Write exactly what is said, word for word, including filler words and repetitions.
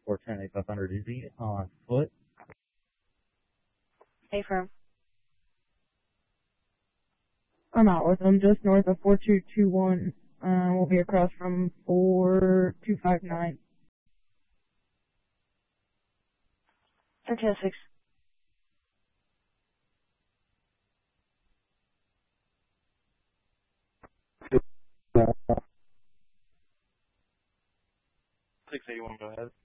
four ten, A five hundred Easy on foot. Hey, firm. I'm out with them, just north of four two two one. Uh, we'll be across from four two five nine. thirteen oh six. six eighty-one, go ahead.